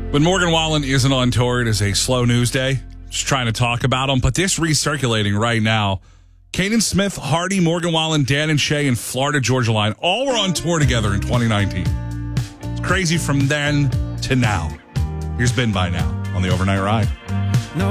When Morgan Wallen isn't on tour, it is a slow news day. Just trying to talk about him, but this recirculating right now. Caden Smith, Hardy, Morgan Wallen, Dan and Shay, and Florida Georgia Line all were on tour together in 2019. It's crazy from then to now. Here's Ben by now on the Overnight Ride.